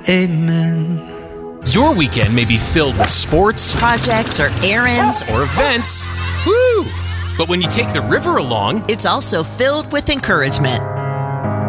amen. Your weekend may be filled with sports, projects, or errands, or events. Woo! But when you take the river along, it's also filled with encouragement.